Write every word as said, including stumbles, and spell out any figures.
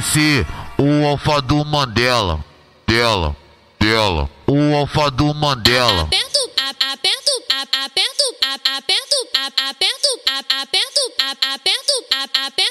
C, o alfa do Mandela. Dela, dela, o alfa do Mandela. Aperto, a- aperto, a- aperto, a- aperto, a- aperto, a- aperto, a- aperto, a- aperto, a- aperto.